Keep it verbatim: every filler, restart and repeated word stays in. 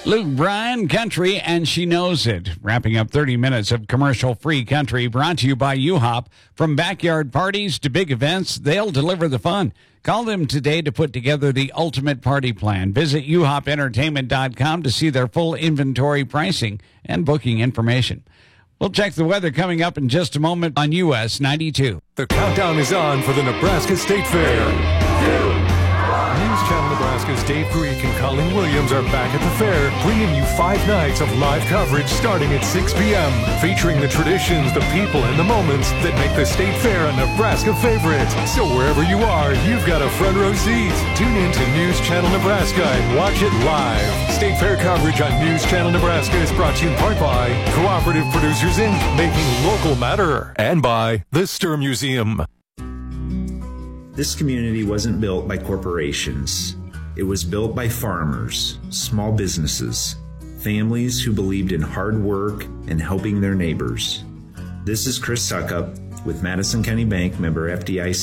Luke Bryan, country, and she knows it. Wrapping up thirty minutes of commercial-free country brought to you by U-Hop. From backyard parties to big events, they'll deliver the fun. Call them today to put together the ultimate party plan. Visit u hop entertainment dot com to see their full inventory pricing and booking information. We'll check the weather coming up in just a moment on U S ninety-two. The countdown is on for the Nebraska State Fair. Two, News Channel Nebraska's Dave Greek and Colleen Williams are back at the fair, bringing you five nights of live coverage starting at six p.m., featuring the traditions, the people, and the moments that make the State Fair a Nebraska favorite. So wherever you are, you've got a front row seat. Tune in to News Channel Nebraska and watch it live. State Fair coverage on News Channel Nebraska is brought to you in part by Cooperative Producers Incorporated, making local matter, and by the Stir Museum. This community wasn't built by corporations. It was built by farmers, small businesses, families who believed in hard work and helping their neighbors. This is Chris Suckup with Madison County Bank, member F D I C.